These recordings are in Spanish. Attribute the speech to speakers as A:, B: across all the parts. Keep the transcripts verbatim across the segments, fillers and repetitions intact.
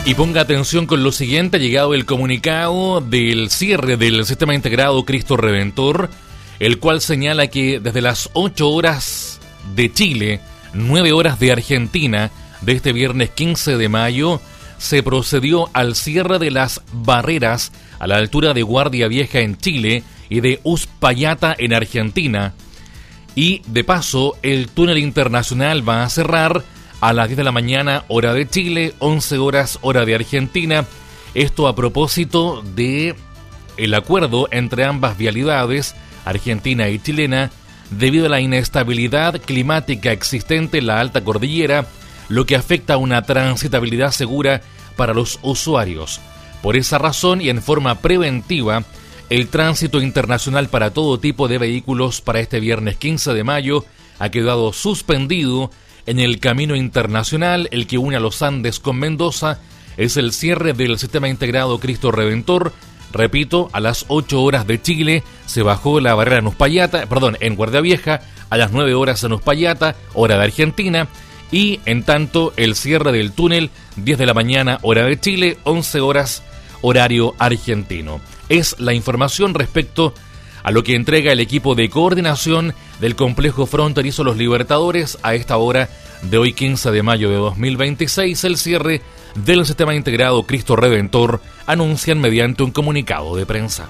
A: Y ponga atención con lo siguiente: ha llegado el comunicado del cierre del Sistema Integrado Cristo Redentor, el cual señala que desde las ocho horas de Chile, nueve horas de Argentina, de este viernes quince de mayo, se procedió al cierre de las barreras a la altura de Guardia Vieja en Chile y de Uspallata en Argentina. Y de paso, el túnel internacional va a cerrar a las diez de la mañana, hora de Chile, once horas, hora de Argentina. Esto a propósito de el acuerdo entre ambas vialidades, argentina y chilena, debido a la inestabilidad climática existente en la alta cordillera, lo que afecta a una transitabilidad segura para los usuarios. Por esa razón y en forma preventiva, el tránsito internacional para todo tipo de vehículos para este viernes quince de mayo ha quedado suspendido. En el camino internacional, el que une a los Andes con Mendoza, es el cierre del Sistema Integrado Cristo Redentor. Repito, a las ocho horas de Chile se bajó la barrera en Uspallata, perdón, en Guardia Vieja, a las nueve horas en Uspallata, hora de Argentina, y en tanto el cierre del túnel, diez de la mañana, hora de Chile, once horas, horario argentino. Es la información respecto a lo que entrega el equipo de coordinación del complejo fronterizo Los Libertadores a esta hora de hoy quince de mayo de dos mil veintiséis, el cierre del Sistema Integrado Cristo Redentor, anuncian mediante un comunicado de prensa.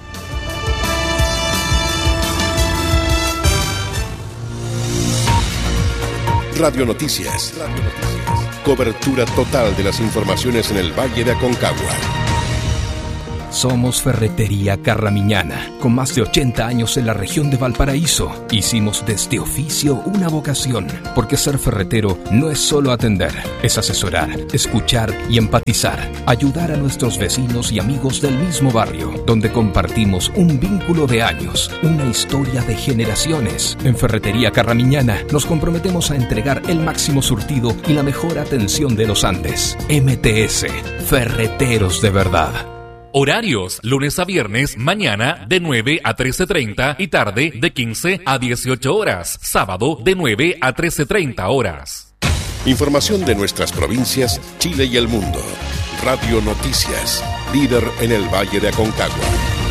B: Radio Noticias. Radio Noticias. Cobertura total de las informaciones en el Valle de Aconcagua.
C: Somos Ferretería Carramiñana, con más de ochenta años en la región de Valparaíso. Hicimos de este oficio una vocación, porque ser ferretero no es solo atender, es asesorar, escuchar y empatizar, ayudar a nuestros vecinos y amigos del mismo barrio, donde compartimos un vínculo de años, una historia de generaciones. En Ferretería Carramiñana nos comprometemos a entregar el máximo surtido y la mejor atención de los Andes. M T S, Ferreteros de verdad.
A: Horarios, lunes a viernes, mañana de nueve a trece treinta y tarde de quince a dieciocho horas. Sábado de nueve a trece treinta horas.
B: Información de nuestras provincias, Chile y el mundo. Radio Noticias, líder en el Valle de Aconcagua.